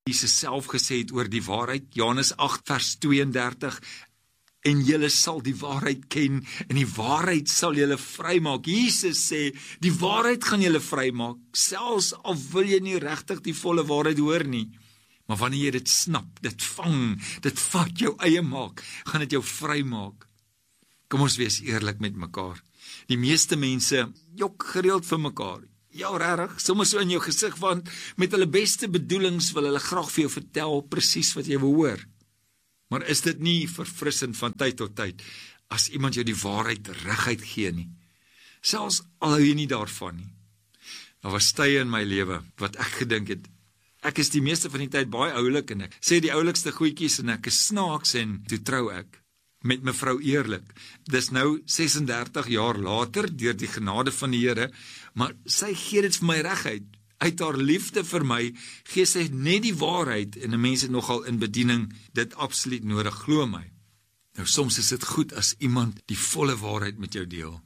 Jesus self gesê het oor die waarheid, Johannes 8 vers 32, en julle sal die waarheid ken, en die waarheid sal julle vrymaak. Jesus sê, die waarheid gaan julle vrymaak, selfs al wil jy nie regtig die volle waarheid hoor nie. Maar wanneer jy dit snap, dit vang, dit vat jou eie maak, gaan dit jou vrymaak. Kom ons wees eerlik met mekaar. Die meeste mense jok gereeld vir mekaar. Ja, regtig, sommer so in jou gesig, want met hulle beste bedoelings wil hulle graag vir jou vertel presies wat jy wil hoor. Maar is dit nie verfrissend van tyd tot tyd, as iemand jou die waarheid reguit gee nie? Selfs al hou jy nie daarvan nie. Daar was tye in my lewe, wat ek gedink het, ek is die meeste van die tyd baie oulik, en ek sê die oulikste goedjies, en ek is snaaks, en toe trou ek met mevrou Eerlik. Dis nou 36 jaar later, deur die genade van die Here, maar sy gee dit vir my reguit. Uit haar liefde vir my, gee sy net die waarheid, en 'n mens het nogal in bediening dit absoluut nodig, glo my. Nou soms is dit goed as iemand die volle waarheid met jou deel.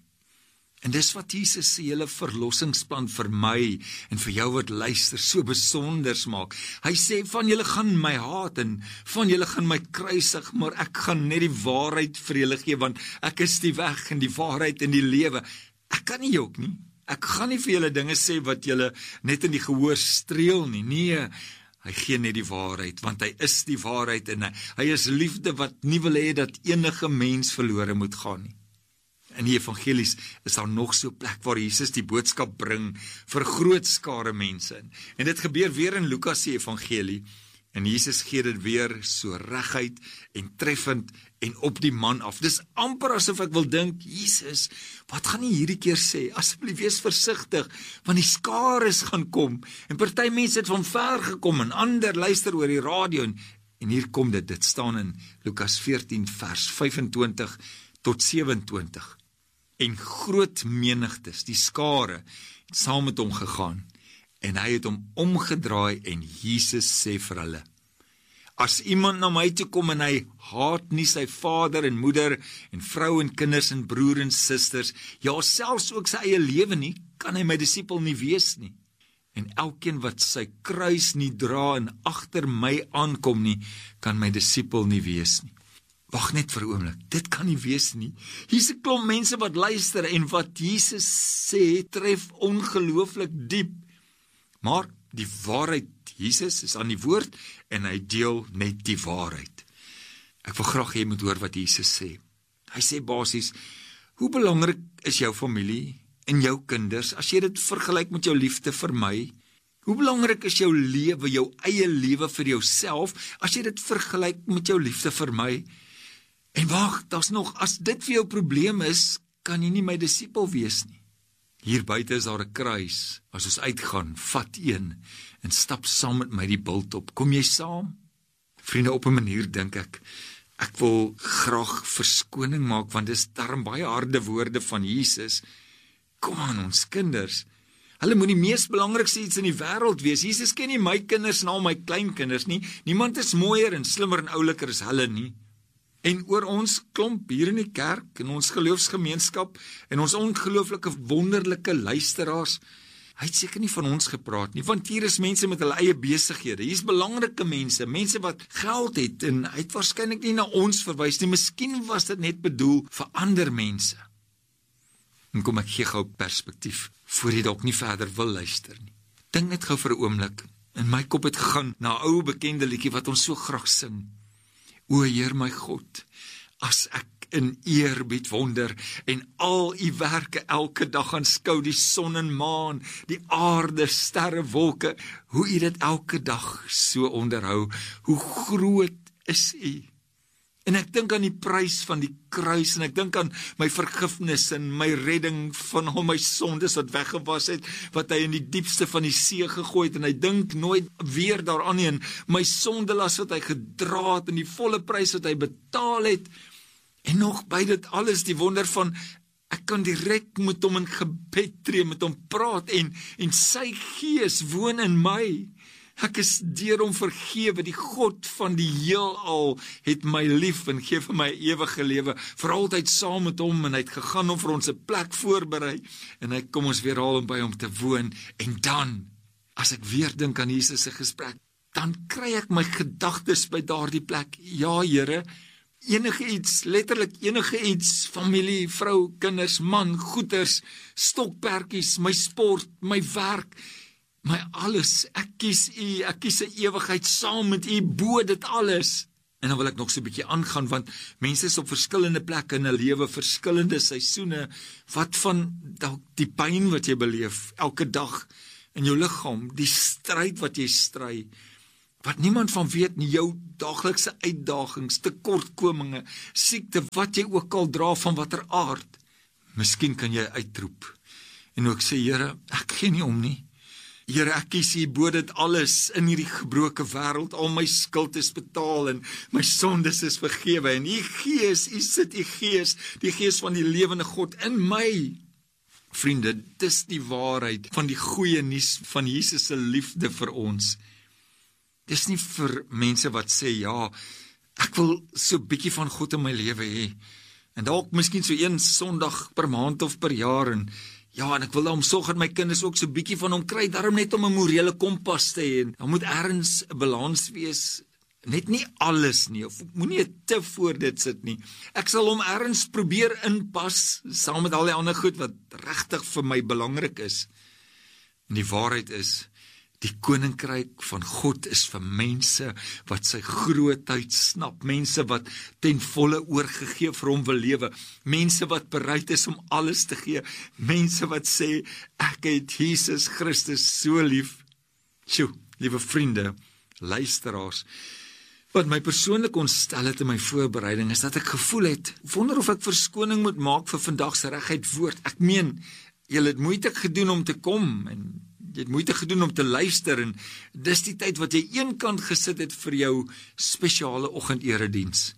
En dis wat Jesus se hele verlossingsplan vir my en vir jou wat luister so besonders maak. Hy sê, van julle gaan my haat en van julle gaan my kruisig, maar ek gaan net die waarheid vir julle gee, want ek is die weg en die waarheid en die lewe. Ek kan nie jok nie. Ek gaan nie vir julle dinge sê wat julle net in die gehoor streel nie. Nee, hy gee net die waarheid, want hy is die waarheid en hy is liefde wat nie wil hê dat enige mens verlore moet gaan nie. In die evangelies is daar nog so 'n plek waar Jesus die boodskap bring vir groot skare mense. En dit gebeur weer in Lukas se evangelie. En Jesus gee dit weer so reguit en treffend en op die man af. Dis amper asof ek wil dink, Jesus, wat gaan jy hierdie keer sê? Asseblief wees versigtig, want die skares gaan kom. En party mense het van ver gekom en ander luister oor die radio. En hier kom dit staan in Lukas 14 vers 25 tot 27. En groot menigtes, die skare, het saam met hom gegaan. En hy het hom omgedraai en Jesus sê vir hulle, as iemand na my toe kom en hy haat nie sy vader en moeder en vrou en kinders en broer en susters, ja selfs ook sy eie lewe nie, kan hy my disipel nie wees nie. En elkeen wat sy kruis nie dra en agter my aankom nie, kan my disipel nie wees nie. Wag net vir 'n oomblik, dit kan nie wees nie. Hier's 'n klomp mense wat luister en wat Jesus sê tref ongelooflik diep. Maar die waarheid, Jesus is aan die woord en hy deel net die waarheid. Ek wil graag hê jy moet hoor wat Jesus sê. Hy sê basies, hoe belangrik is jou familie en jou kinders as jy dit vergelyk met jou liefde vir my? Hoe belangrik is jou lewe, jou eie lewe vir jouself as jy dit vergelyk met jou liefde vir my? En wag, daar's nog, as dit vir jou probleem is, kan jy nie my disipel wees nie. Hier buite is daar 'n kruis. As ons uitgaan, vat een en stap saam met my die bult op. Kom jy saam? Vriende, op 'n manier dink ek wil graag verskoning maak, want dis darm baie harde woorde van Jesus. Kom aan, ons kinders. Hulle moet die mees belangrikste iets in die wêreld wees. Jesus ken nie my kinders en al my kleinkinders nie. Niemand is mooier en slimmer en ouliker as hulle nie. En oor ons klomp hier in die kerk, en ons geloofsgemeenskap, en ons ongelooflike wonderlike luisteraars, hy het seker nie van ons gepraat nie, want hier is mense met hulle eie besighede, hier is belangrike mense wat geld het, en hy het waarskynlik nie na ons verwys nie, miskien was dit net bedoel vir ander mense. En kom ek gee gou perspektief, voor jy dalk nie verder wil luister nie. Dink net gou vir 'n oomblik, in my kop het gegaan na 'n ou bekende liedjie wat ons so graag sing. O Heer my God, as ek in eerbied wonder en al u werke elke dag aanskou, die son en maan, die aarde, sterre, wolke, hoe u dit elke dag so onderhou, hoe groot is u. En ek dink aan die prys van die kruis, en ek dink aan my vergifnis en my redding van al my sondes wat weggewas het, wat hy in die diepste van die see gegooi het, en hy dink nooit weer daaraan nie, en my sondelas wat hy gedra het, en die volle prys wat hy betaal het, en nog by dit alles die wonder van, ek kan direk met hom in gebed tree, met hom praat, en sy gees woon in my. Ek is deur hom vergewe, die God van die heelal het my lief en gee vir my ewige lewe, vir altyd saam met hom, en hy het gegaan om vir ons 'n plek voorberei, en hy kom ons weer haal om by hom te woon, en dan, as ek weer dink aan Jesus se gesprek, dan kry ek my gedagtes by daardie plek. Ja, Here, enige iets, letterlik enige iets, familie, vrou, kinders, man, goeders, stokpertjies, my sport, my werk, my alles, ek kies U, ek kies 'n ewigheid saam met U, bo dit alles. En dan wil ek nog so 'n bietjie aangaan, want mense is op verskillende plekke in 'n lewe, verskillende seisoene, wat van dalk die pyn wat jy beleef, elke dag in jou liggaam, die stryd wat jy stry, wat niemand van weet nie, jou daaglikse uitdagings, tekortkominge, siekte, wat jy ook al dra van watter aard. Miskien kan jy uitroep en ook sê, Here, ek gee nie om nie. Here, ek kies U bo dit alles in hierdie gebroke wêreld, al my skuld is betaal en my sondes is vergewe en U Gees, U sit U Gees, die Gees van die lewende God in my. Vriende, dis die waarheid van die goeie nuus van Jesus se liefde vir ons. Dis nie vir mense wat sê, ja, ek wil so 'n bietjie van God in my lewe hê. En dalk miskien so een Sondag per maand of per jaar en ja, en ek wil daarom sorg dat my kinders ook so 'n bietjie van hom kry, daarom net om 'n morele kompas te hê. En dan moet ergens 'n balans wees, net nie alles nie, of moenie te voor dit sit nie. Ek sal hom ergens probeer inpas, saam met al die ander goed wat regtig vir my belangrik is. En die waarheid is, die koninkryk van God is vir mense wat sy grootheid snap, mense wat ten volle oorgegee vir hom wil lewe, mense wat bereid is om alles te gee, mense wat sê, ek het Jesus Christus so lief. Sjoe, liewe vriende, luisteraars, wat my persoonlik ontstel het in my voorbereiding, is dat ek gevoel het, wonder of ek verskoning moet maak vir vandag se reguit woord. Ek meen, jy het moeite gedoen om te kom, en jy het moeite gedoen om te luister, en dis die tyd wat jy eenkant gesit het vir jou spesiale oggenderediens.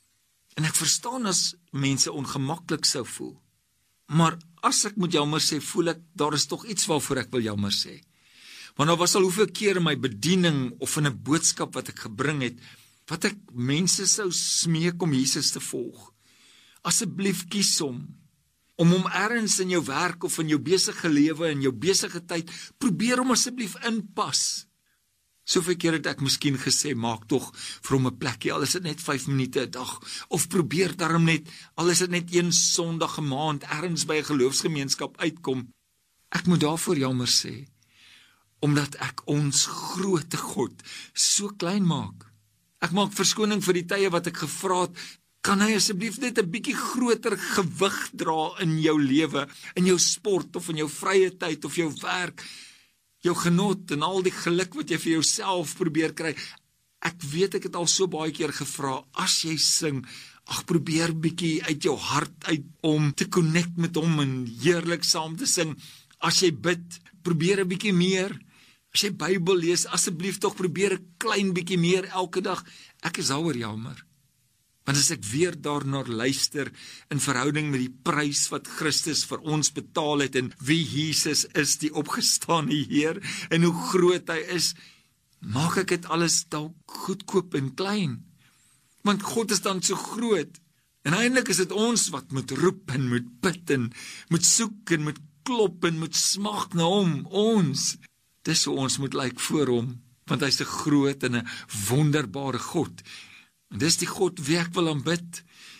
En ek verstaan as mense ongemaklik sou voel. Maar as ek moet jammer sê, voel ek, daar is tog iets waarvoor ek wil jammer sê. Want daar was al hoeveel keer in my bediening, of in 'n boodskap wat ek gebring het, wat ek mense sou smeek om Jesus te volg. Asseblief kies hom ergens in jou werk of in jou besige lewe, in jou besige tyd, probeer hom asseblief inpas. Soveel keer het ek miskien gesê, maak tog vir hom 'n plekkie, al is dit net 5 minute 'n dag, of probeer daarom net, al is dit net een Sondag 'n maand, ergens by 'n geloofsgemeenskap uitkom. Ek moet daarvoor jammer sê, omdat ek ons groote God so klein maak. Ek maak verskoning vir die tye wat ek gevra het, kan hy asseblief net 'n bietjie groter gewig dra in jou lewe, in jou sport of in jou vrye tyd of jou werk, jou genot en al die geluk wat jy vir jouself probeer kry. Ek weet ek het al so baie keer gevra, as jy sing, probeer bietjie uit jou hart uit om te connect met hom en heerlik saam te sing. As jy bid, probeer 'n bietjie meer. As jy Bybel lees, asseblief tog probeer 'n klein bietjie meer elke dag. Ek is daaroor jammer. Want as ek weer daarna luister in verhouding met die prys wat Christus vir ons betaal het en wie Jesus is, die opgestane Heer, en hoe groot hy is, maak ek dit alles dalk goedkoop en klein. Want God is dan so groot. En eintlik is dit ons wat moet roep en moet bid en moet soek en moet klop en moet smag na hom. Ons. Dis hoe ons moet lyk voor hom, want hy's 'n groot en 'n wonderbare God. En dis die God wie ek wil aanbid.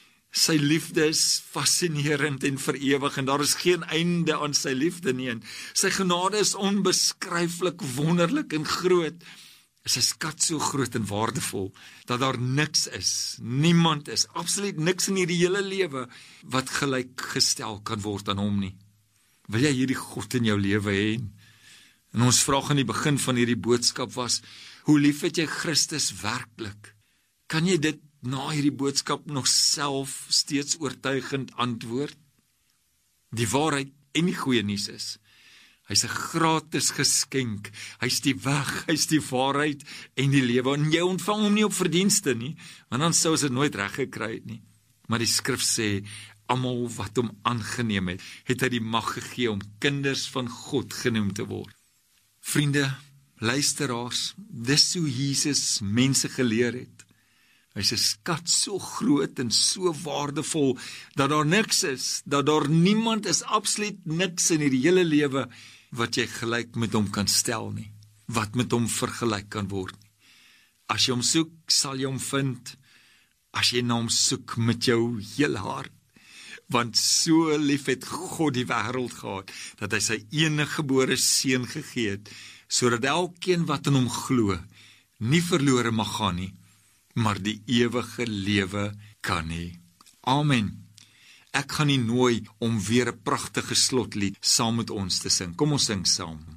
Sy liefde is fascinerend en vir ewig, en daar is geen einde aan sy liefde nie. En sy genade is onbeskryflik, wonderlik en groot. Is 'n skat so groot en waardevol, dat daar niks is, niemand is, absoluut niks in hierdie hele lewe, wat gelyk gestel kan word aan hom nie. Wil jy hierdie God in jou lewe hê? En ons vraag aan die begin van hierdie boodskap was, hoe lief het jy Christus werklik? Kan jy dit na hierdie boodskap nog self steeds oortuigend antwoord? Die waarheid en die goeie nuus is, hy's 'n gratis geskenk, hy's die weg, hy's die waarheid en die lewe, en jy ontvang hom nie op verdienste nie, want dan sou ons dit nooit reg gekry het nie. Maar die skrif sê, almal wat hom aangeneem het, het hy die mag gegee om kinders van God genoem te word. Vriende, luisteraars, dis hoe Jesus mense geleer het. Hy's 'n skat so groot en so waardevol, dat daar niks is, dat daar niemand is, absoluut niks in hierdie hele lewe, wat jy gelyk met hom kan stel nie, wat met hom vergelyk kan word. As jy hom soek, sal jy hom vind. As jy na hom soek met jou hele hart. Want so lief het God die wêreld gehad, dat hy sy enige gebore seun gegee het, sodat elkeen wat in hom glo, nie verlore mag gaan nie, maar die ewige lewe kan hê. Amen. Ek gaan nie nooi om weer 'n pragtige slotlied saam met ons te sing. Kom ons sing saam.